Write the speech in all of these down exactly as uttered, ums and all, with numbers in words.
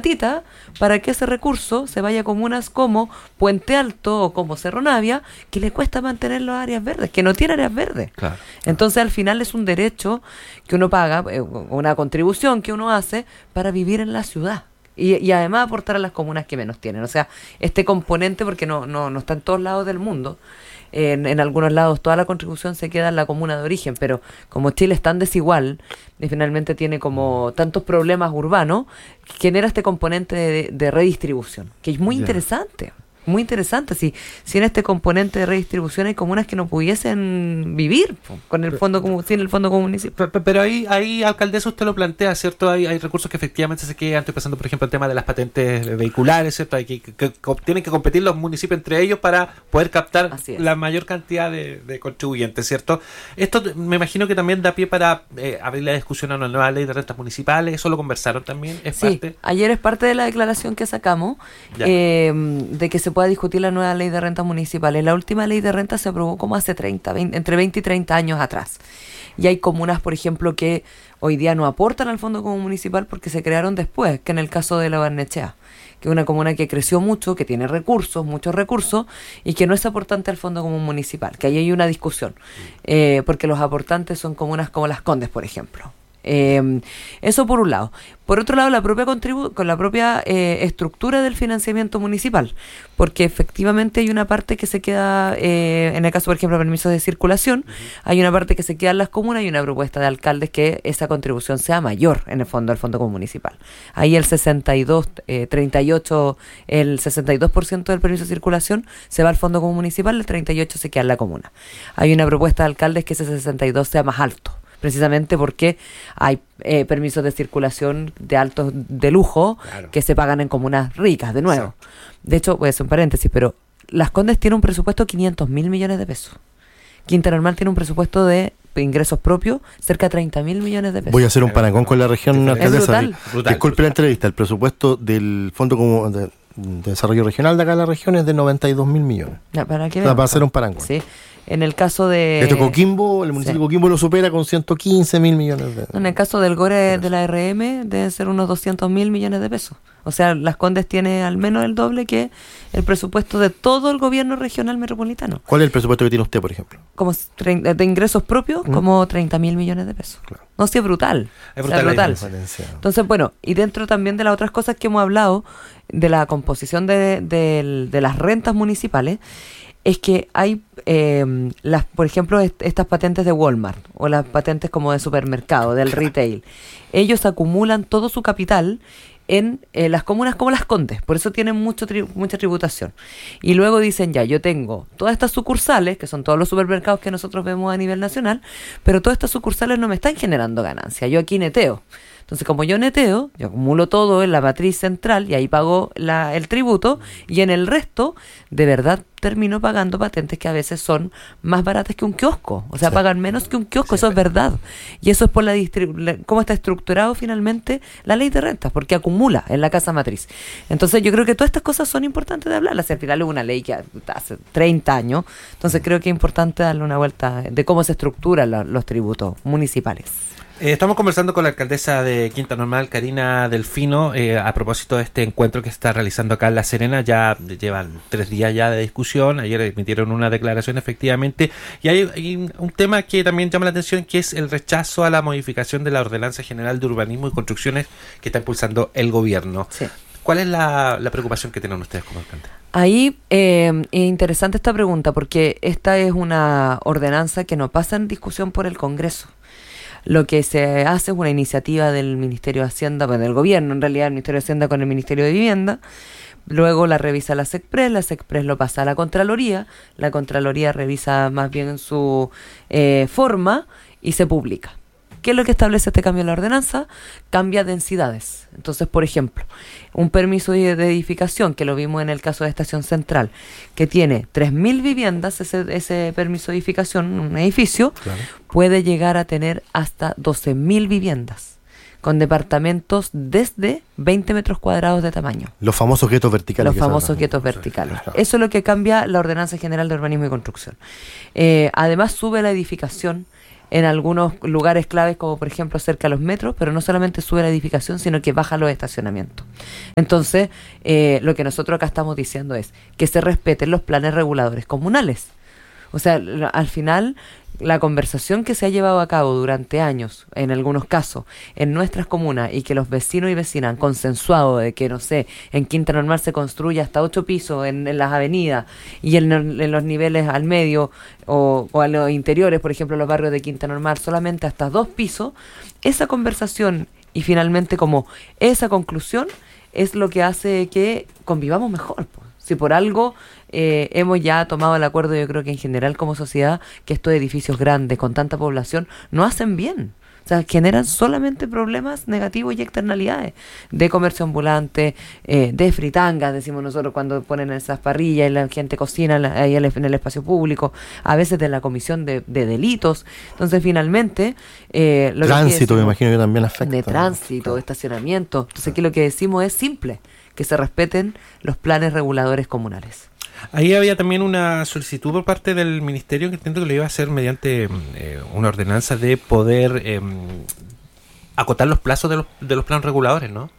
platita para que ese recurso se vaya a comunas como Puente Alto o como Cerro Navia, que le cuesta mantener las áreas verdes, que no tiene áreas verdes. Claro, claro. Entonces al final es un derecho que uno paga, eh, una contribución que uno hace para vivir en la ciudad. Y, y además aportar a las comunas que menos tienen. O sea, este componente, porque no, no, no está en todos lados del mundo, En, en algunos lados toda la contribución se queda en la comuna de origen, pero como Chile es tan desigual y finalmente tiene como tantos problemas urbanos, genera este componente de, de redistribución, que es muy yeah. interesante. Muy interesante, si, si en este componente de redistribución hay comunas que no pudiesen vivir con el fondo como sin el fondo municipal. Pero, pero ahí, ahí, alcaldesa, usted lo plantea, ¿cierto? Hay, hay recursos que efectivamente se quedan. Estoy pensando, por ejemplo, el tema de las patentes vehiculares, ¿cierto? Hay que, que, que, que tienen que competir los municipios entre ellos para poder captar la mayor cantidad de, de contribuyentes, ¿cierto? Esto me imagino que también da pie para eh, abrir la discusión a una nueva ley de rentas municipales. ¿Eso lo conversaron también? ¿Es sí, parte? Ayer es parte de la declaración que sacamos eh, de que se pueda discutir la nueva ley de rentas municipales. La última ley de rentas se aprobó como hace treinta, veinte, entre veinte y treinta años atrás. Y hay comunas, por ejemplo, que hoy día no aportan al fondo común municipal porque se crearon después, que en el caso de La Barnechea, que es una comuna que creció mucho, que tiene recursos, muchos recursos, y que no es aportante al fondo común municipal, que ahí hay una discusión, eh, porque los aportantes son comunas como Las Condes, por ejemplo. Eh, eso por un lado. Por otro lado, la propia contribu- con la propia eh, estructura del financiamiento municipal, porque efectivamente hay una parte que se queda, eh, en el caso, por ejemplo, de permisos de circulación, uh-huh. hay una parte que se queda en las comunas y una propuesta de alcaldes que esa contribución sea mayor en el fondo del fondo común municipal. Ahí el sesenta y dos, eh, treinta y ocho, el sesenta y dos por ciento del permiso de circulación se va al fondo común municipal, el treinta y ocho por ciento se queda en la comuna. Hay una propuesta de alcaldes que ese sesenta y dos sea más alto, precisamente porque hay eh, permisos de circulación de altos de lujo claro. que se pagan en comunas ricas, de nuevo. Sí. De hecho, voy a hacer un paréntesis, pero Las Condes tiene un presupuesto de quinientos mil millones de pesos. Quinta Normal tiene un presupuesto de ingresos propios cerca de treinta mil millones de pesos. Voy a hacer un parangón con la región alcaldesa. Brutal. Disculpe la entrevista, el presupuesto del Fondo como de, de Desarrollo Regional de acá en la región es de noventa y dos mil millones. Ya, ¿para qué? O sea, para hacer un parangón. Sí. En el caso de... Esto Coquimbo, el municipio sí. de Coquimbo lo supera con ciento quince mil millones de... En el caso del Gore de la R M debe ser unos doscientos mil millones de pesos. O sea, Las Condes tiene al menos el doble que el presupuesto de todo el gobierno regional metropolitano. ¿Cuál es el presupuesto que tiene usted, por ejemplo? Como de ingresos propios, ¿Mm? como treinta mil millones de pesos. Claro. No, sí, es brutal. Es brutal. O sea, brutal. Entonces, bueno, y dentro también de las otras cosas que hemos hablado, de la composición de, de, de las rentas municipales, es que hay, eh, las, por ejemplo, est- estas patentes de Walmart o las patentes como de supermercado, del retail. Ellos acumulan todo su capital en eh, las comunas como Las Condes, por eso tienen mucho tri- mucha tributación. Y luego dicen, ya, yo tengo todas estas sucursales, que son todos los supermercados que nosotros vemos a nivel nacional, pero todas estas sucursales no me están generando ganancia, yo aquí neteo. Entonces, como yo neteo, yo acumulo todo en la matriz central y ahí pago la, el tributo, y en el resto, de verdad, termino pagando patentes que a veces son más baratas que un kiosco. O sea, sí. pagan menos que un kiosco, sí, eso es verdad. Y eso es por la distribu- cómo está estructurado finalmente la ley de rentas, porque acumula en la casa matriz. Entonces, yo creo que todas estas cosas son importantes de hablarlas. Al final es una ley que hace treinta años, entonces creo que es importante darle una vuelta de cómo se estructuran la, los tributos municipales. Eh, estamos conversando con la alcaldesa de Quinta Normal, Karina Delfino, eh, a propósito de este encuentro que se está realizando acá en La Serena. Ya llevan tres días ya de discusión, ayer emitieron una declaración efectivamente, y hay, hay un tema que también llama la atención, que es el rechazo a la modificación de la Ordenanza General de Urbanismo y Construcciones que está impulsando el gobierno. Sí. ¿Cuál es la, la preocupación que tienen ustedes como alcalde? Ahí eh, es interesante esta pregunta, porque esta es una ordenanza que no pasa en discusión por el Congreso. Lo que se hace es una iniciativa del Ministerio de Hacienda, pues del gobierno, en realidad el Ministerio de Hacienda con el Ministerio de Vivienda, luego la revisa la SECPRES, la SECPRES lo pasa a la Contraloría, la Contraloría revisa más bien su eh, forma y se publica. ¿Qué es lo que establece este cambio en la ordenanza? Cambia densidades. Entonces, por ejemplo, un permiso de edificación, que lo vimos en el caso de Estación Central, que tiene tres mil viviendas, ese, ese permiso de edificación, un edificio, claro, puede llegar a tener hasta doce mil viviendas, con departamentos desde veinte metros cuadrados de tamaño. Los famosos guetos verticales. Los famosos guetos verticales. Claro. Eso es lo que cambia la Ordenanza General de Urbanismo y Construcción. Eh, además, sube la edificación en algunos lugares claves, como por ejemplo cerca de los metros, pero no solamente sube la edificación, sino que baja los estacionamientos. Entonces, eh, lo que nosotros acá estamos diciendo es que se respeten los planes reguladores comunales. O sea, al final, la conversación que se ha llevado a cabo durante años, en algunos casos, en nuestras comunas, y que los vecinos y vecinas han consensuado de que, no sé, en Quinta Normal se construya hasta ocho pisos en, en las avenidas y en, en los niveles al medio o, o a los interiores, por ejemplo, los barrios de Quinta Normal, solamente hasta dos pisos, esa conversación y finalmente como esa conclusión es lo que hace que convivamos mejor, pues. Si por algo eh, hemos ya tomado el acuerdo, yo creo que en general como sociedad, que estos edificios grandes con tanta población no hacen bien. O sea, generan solamente problemas negativos y externalidades de comercio ambulante, eh, de fritangas, decimos nosotros cuando ponen esas parrillas y la gente cocina ahí en el espacio público, a veces de la comisión de, de delitos. Entonces, finalmente... Eh, lo tránsito, que decimos, me imagino que también afecta. De tránsito, claro. De estacionamiento. Entonces, claro. Aquí lo que decimos es simple, que se respeten los planes reguladores comunales. Ahí había también una solicitud por parte del ministerio que entiendo que lo iba a hacer mediante eh, una ordenanza de poder eh, acotar los plazos de los, de los planes reguladores, ¿no?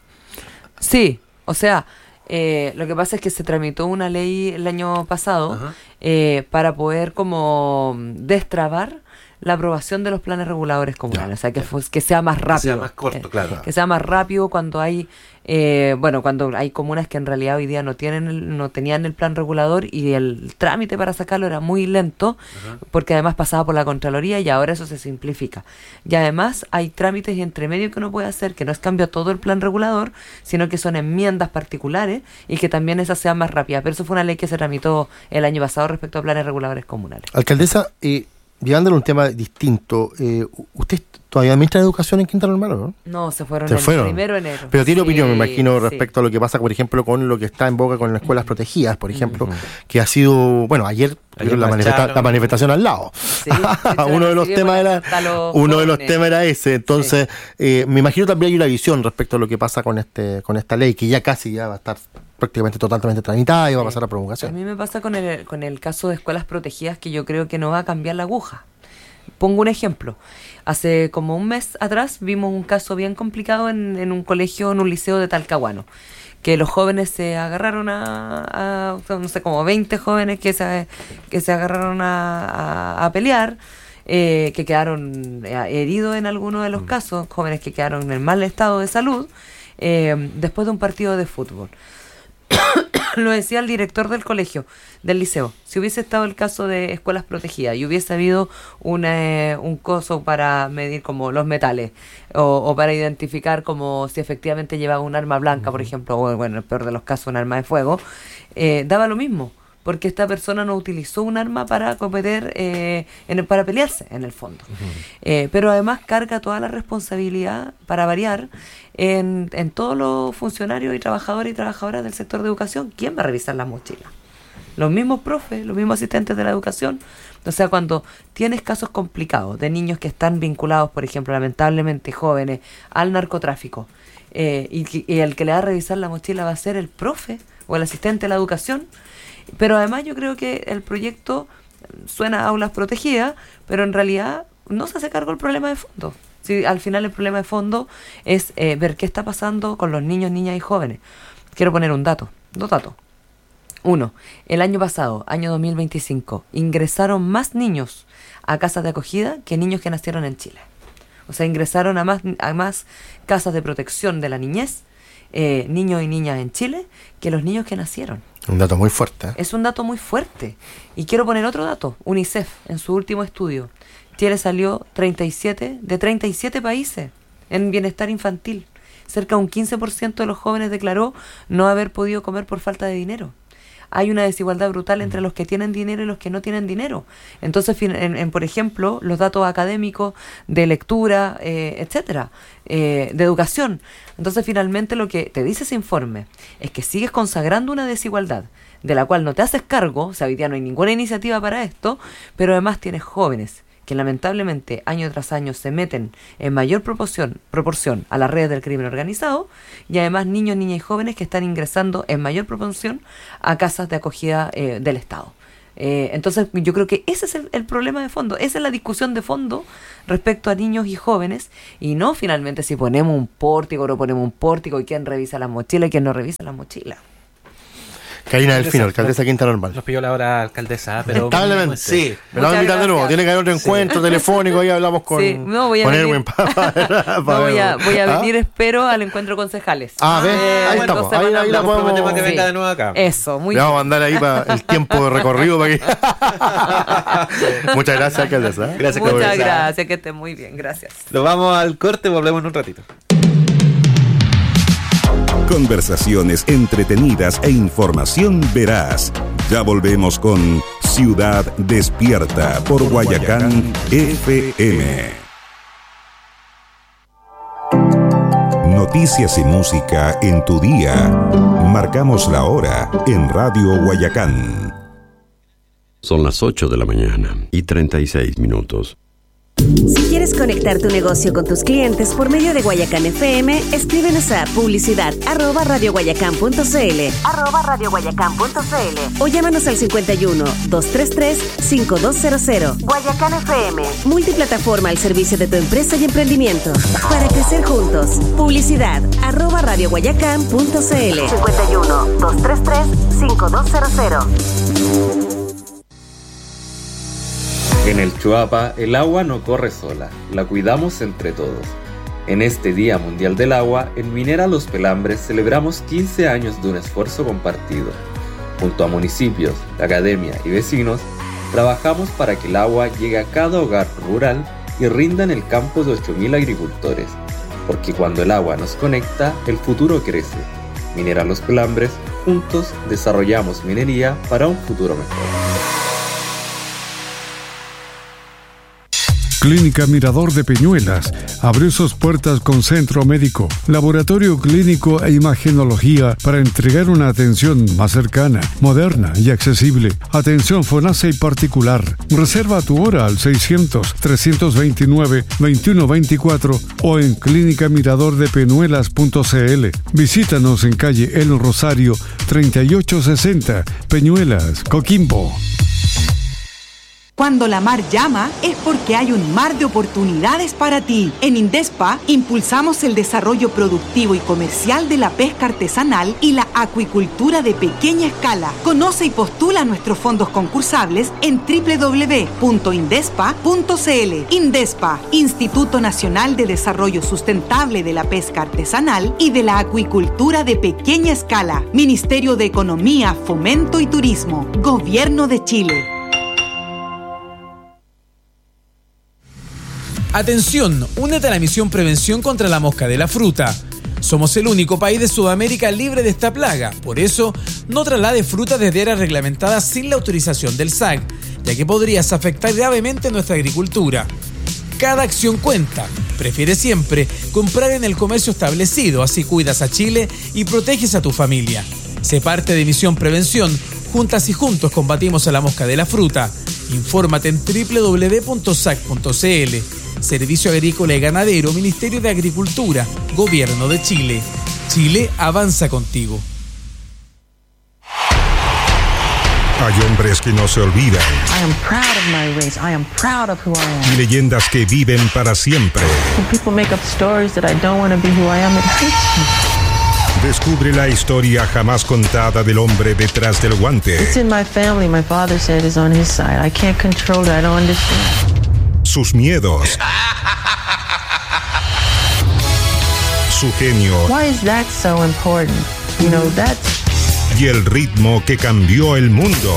Sí, o sea, eh, lo que pasa es que se tramitó una ley el año pasado eh, para poder como destrabar la aprobación de los planes reguladores comunales, ya, o sea, que, fue, que sea más rápido. Que sea más corto, que, claro. Que sea más rápido cuando hay, eh, bueno, cuando hay comunas que en realidad hoy día no tienen el, no tenían el plan regulador y el trámite para sacarlo era muy lento, uh-huh. porque además pasaba por la Contraloría y ahora eso se simplifica. Y además hay trámites entre medio que uno puede hacer, que no es cambio a todo el plan regulador, sino que son enmiendas particulares y que también esas sean más rápidas. Pero eso fue una ley que se tramitó el año pasado respecto a planes reguladores comunales. Alcaldesa, eh, llevándole un tema distinto, eh, ¿usted todavía administra educación en Quinta Normal, no? No, se fueron se el fueron. primero de enero. Pero tiene sí, opinión, me imagino, respecto sí. a lo que pasa, por ejemplo, con lo que está en boca con las escuelas protegidas, por ejemplo, uh-huh. que ha sido, bueno, ayer, ayer la, manifesta- la manifestación al lado. Sí, uno de los temas era uno de los temas era ese. Entonces, sí. eh, me imagino también hay una visión respecto a lo que pasa con este con esta ley, que ya casi ya va a estar prácticamente totalmente tramitada y va a pasar a promulgación. A mí me pasa con el con el caso de escuelas protegidas que yo creo que no va a cambiar la aguja. Pongo un ejemplo. Hace como un mes atrás vimos un caso bien complicado en, en un colegio, en un liceo de Talcahuano, que los jóvenes se agarraron a, a no sé, como veinte jóvenes que se, que se agarraron a, a, a pelear, eh, que quedaron heridos en algunos de los casos, jóvenes que quedaron en mal estado de salud, eh, después de un partido de fútbol. Lo decía el director del colegio, del liceo. Si hubiese estado el caso de escuelas protegidas y hubiese habido una, un coso para medir como los metales o, o para identificar como si efectivamente llevaba un arma blanca, por ejemplo, o bueno, en el peor de los casos un arma de fuego, eh, daba lo mismo, porque esta persona no utilizó un arma para cometer, eh, en el, para pelearse, en el fondo. Uh-huh. Eh, pero además carga toda la responsabilidad, para variar, en, en todos los funcionarios y trabajadores y trabajadoras del sector de educación. ¿Quién va a revisar las mochilas? Los mismos profes, los mismos asistentes de la educación. O sea, cuando tienes casos complicados de niños que están vinculados, por ejemplo, lamentablemente jóvenes, al narcotráfico, eh, y, y el que le va a revisar la mochila va a ser el profe o el asistente de la educación. Pero además yo creo que el proyecto suena a aulas protegidas, pero en realidad no se hace cargo del problema de fondo. Sí, al final el problema de fondo es eh, ver qué está pasando con los niños, niñas y jóvenes. Quiero poner un dato, dos datos. Uno, el año pasado, año dos mil veinticinco, ingresaron más niños a casas de acogida que niños que nacieron en Chile. O sea, ingresaron a más, a más casas de protección de la niñez, eh, niños y niñas en Chile, que los niños que nacieron. Un dato muy fuerte. ¿eh? Es un dato muy fuerte. Y quiero poner otro dato. UNICEF, en su último estudio, Chile salió treinta y siete de treinta y siete países en bienestar infantil. Cerca de un quince por ciento de los jóvenes declaró no haber podido comer por falta de dinero. Hay una desigualdad brutal entre los que tienen dinero y los que no tienen dinero. Entonces, en, en, por ejemplo, los datos académicos de lectura, eh, etcétera, eh, de educación. Entonces, finalmente, lo que te dice ese informe es que sigues consagrando una desigualdad de la cual no te haces cargo. O sea, hoy día no hay ninguna iniciativa para esto, pero además tienes jóvenes que lamentablemente año tras año se meten en mayor proporción, proporción a las redes del crimen organizado, y además niños, niñas y jóvenes que están ingresando en mayor proporción a casas de acogida eh, del Estado. Eh, entonces yo creo que ese es el, el problema de fondo, esa es la discusión de fondo respecto a niños y jóvenes, y no finalmente si ponemos un pórtico o no ponemos un pórtico, y quién revisa las mochilas y quién no revisa las mochilas. Karina Delfino, alcaldesa Quinta Normal. Nos pilló la hora alcaldesa, pero... Lamentablemente. Sí. Me la voy a invitar de nuevo. Tiene que haber otro encuentro sí. telefónico, ahí hablamos con, sí. no, voy a con venir, Erwin. Pa, pa, pa, no, voy a, voy a venir, ¿ah? espero, al encuentro concejales. Ah, ¿ves? Eh, ahí bueno, estamos. Ahí, ahí la podemos... que venga de nuevo acá. Eso, muy Le vamos a mandar ahí para el tiempo de recorrido. Para que... Muchas gracias, alcaldesa. Gracias, Muchas cabeza. gracias, que esté muy bien, gracias. Nos vamos al corte, volvemos en un ratito. Conversaciones entretenidas e información veraz. Ya volvemos con Ciudad Despierta por Guayacán F M. Noticias y música en tu día. Marcamos la hora en Radio Guayacán. Son las ocho de la mañana y treinta y seis minutos. Si quieres conectar tu negocio con tus clientes por medio de Guayacán F M, escríbenos a publicidad arroba radioguayacán.cl arroba radioguayacán.cl o llámanos al cincuenta y uno, doscientos treinta y tres, cincuenta y dos cero cero. Guayacán F M, multiplataforma al servicio de tu empresa y emprendimiento. Para crecer juntos, publicidad arroba radioguayacán.cl cincuenta y uno, doscientos treinta y tres, cincuenta y dos cero cero. En el Chuapa, el agua no corre sola, la cuidamos entre todos. En este Día Mundial del Agua, en Minera Los Pelambres celebramos quince años de un esfuerzo compartido. Junto a municipios, la academia y vecinos, trabajamos para que el agua llegue a cada hogar rural y rinda en el campo de ocho mil agricultores. Porque cuando el agua nos conecta, el futuro crece. Minera Los Pelambres, juntos desarrollamos minería para un futuro mejor. Clínica Mirador de Peñuelas abrió sus puertas con centro médico, laboratorio clínico e imagenología para entregar una atención más cercana, moderna y accesible. Atención FONASA y particular. Reserva tu hora al seiscientos, trescientos veintinueve, veintiuno veinticuatro o en clínica mirador de peñuelas punto c l. Visítanos en calle El Rosario treinta y ocho sesenta, Peñuelas, Coquimbo. Cuando la mar llama es porque hay un mar de oportunidades para ti. En Indespa impulsamos el desarrollo productivo y comercial de la pesca artesanal y la acuicultura de pequeña escala. Conoce y postula nuestros fondos concursables en doble u doble u doble u punto indespa punto c l. Indespa, Instituto Nacional de Desarrollo Sustentable de la Pesca Artesanal y de la Acuicultura de Pequeña Escala. Ministerio de Economía, Fomento y Turismo. Gobierno de Chile. Atención, únete a la misión Prevención contra la Mosca de la Fruta. Somos el único país de Sudamérica libre de esta plaga. Por eso, no traslades fruta desde áreas reglamentadas sin la autorización del S A C, ya que podrías afectar gravemente nuestra agricultura. Cada acción cuenta. Prefiere siempre comprar en el comercio establecido, así cuidas a Chile y proteges a tu familia. Sé parte de Misión Prevención. Juntas y juntos combatimos a la mosca de la fruta. Infórmate en doble u doble u doble u punto s a c punto c l. Servicio Agrícola y Ganadero, Ministerio de Agricultura, Gobierno de Chile. Chile avanza contigo. Hay hombres que no se olvidan. I am proud of my race. I am proud of who I am. Y leyendas que viven para siempre. When people make up stories that I don't want to be who I am, it hurts me. Descubre la historia jamás contada del hombre detrás del guante. It's in my family. My father said it's on his side. I can't control it. I don't understand. Sus miedos. Su genio. Why is that so important? You know, that's... Y el ritmo que cambió el mundo.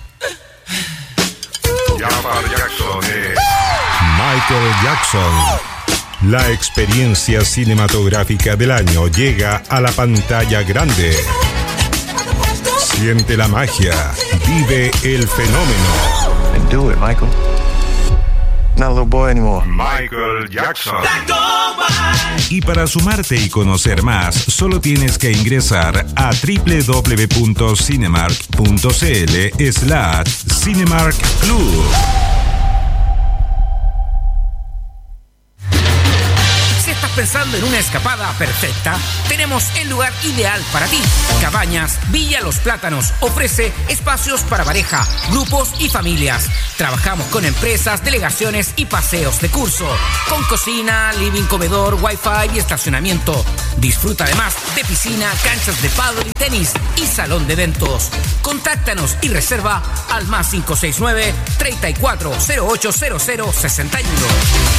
Jackson es Michael Jackson. La experiencia cinematográfica del año llega a la pantalla grande. Siente la magia. Vive el fenómeno. And do it, Michael. Not a little boy anymore. Michael Jackson. Y para sumarte y conocer más, solo tienes que ingresar a doble u doble u doble u punto cinemark punto c l slash Cinemark Club. Si estás pensando en una escapada perfecta? Tenemos el lugar ideal para ti. Cabañas Villa Los Plátanos ofrece espacios para pareja, grupos y familias. Trabajamos con empresas, delegaciones y paseos de curso, con cocina, living, comedor, wifi y estacionamiento. Disfruta además de piscina, canchas de pádel y tenis y salón de eventos. Contáctanos y reserva al más cinco seis nueve, treinta y cuatro, cero ocho cero cero, sesenta y uno.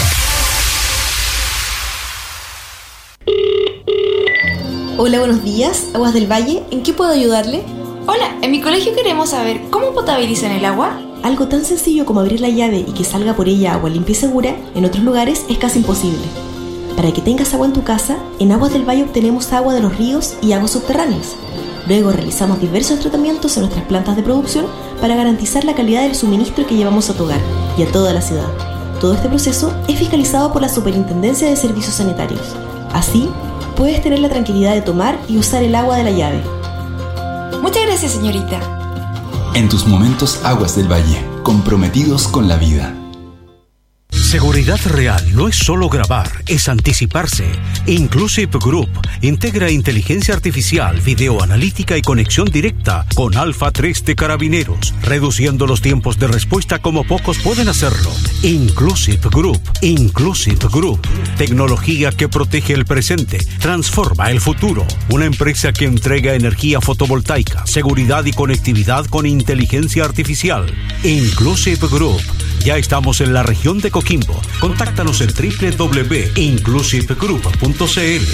Hola, buenos días. Aguas del Valle, ¿en qué puedo ayudarle? Hola, en mi colegio queremos saber cómo potabilizan el agua. Algo tan sencillo como abrir la llave y que salga por ella agua limpia y segura, en otros lugares es casi imposible. Para que tengas agua en tu casa, en Aguas del Valle obtenemos agua de los ríos y aguas subterráneas. Luego realizamos diversos tratamientos en nuestras plantas de producción para garantizar la calidad del suministro que llevamos a tu hogar y a toda la ciudad. Todo este proceso es fiscalizado por la Superintendencia de Servicios Sanitarios. Así, puedes tener la tranquilidad de tomar y usar el agua de la llave. Muchas gracias, señorita. En tus momentos, Aguas del Valle, comprometidos con la vida. Seguridad real no es solo grabar, es anticiparse. Inclusive Group integra inteligencia artificial, videoanalítica y conexión directa con Alfa tres de Carabineros, reduciendo los tiempos de respuesta como pocos pueden hacerlo. Inclusive Group, Inclusive Group, tecnología que protege el presente, transforma el futuro. Una empresa que entrega energía fotovoltaica, seguridad y conectividad con inteligencia artificial. Inclusive Group. Ya estamos en la región de Coquimbo. Contáctanos en doble u doble u doble u punto inclusive group punto c l.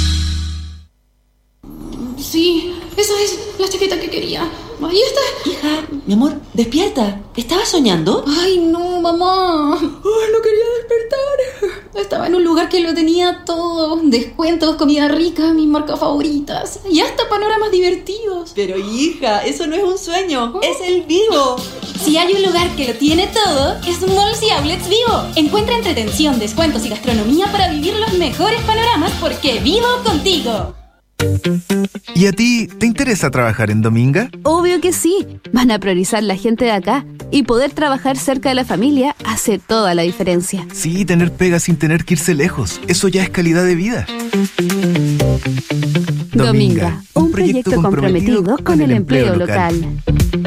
Sí, esa es la chaqueta que quería. Ahí está. Hija, mi amor, despierta. ¿Estabas soñando? Ay, no, mamá. Ay, no quería despertar. Estaba en un lugar que lo tenía todo. Descuentos, comida rica, mis marcas favoritas. Y hasta panoramas divertidos. Pero hija, eso no es un sueño. Oh. Es el Vivo. Si hay un lugar que lo tiene todo, es Malls y Outlets Vivo. Encuentra entretención, descuentos y gastronomía para vivir los mejores panoramas porque vivo contigo. ¿Y a ti te interesa trabajar en Dominga? Obvio que sí. Van a priorizar la gente de acá. Y poder trabajar cerca de la familia hace toda la diferencia. Sí, tener pega sin tener que irse lejos. Eso ya es calidad de vida. Dominga, Dominga un, un proyecto, proyecto comprometido, comprometido con el empleo local. local.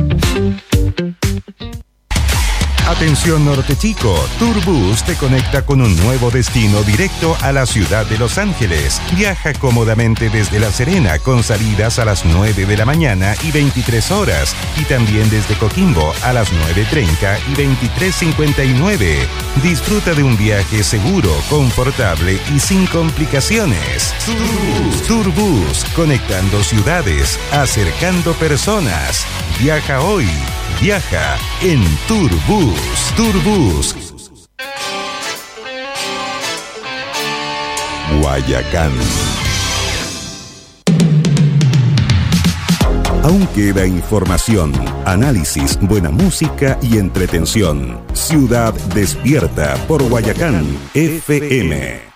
Atención Norte Chico, Tourbus te conecta con un nuevo destino directo a la ciudad de Los Ángeles. Viaja cómodamente desde La Serena con salidas a las nueve de la mañana y veintitrés horas y también desde Coquimbo a las nueve treinta y veintitrés cincuenta y nueve. Disfruta de un viaje seguro, confortable y sin complicaciones. Tourbus, Tourbus, conectando ciudades, acercando personas. Viaja hoy. Viaja en Tourbus. Tourbus. Guayacán. Aún queda información, análisis, buena música y entretención. Ciudad despierta por Guayacán F M.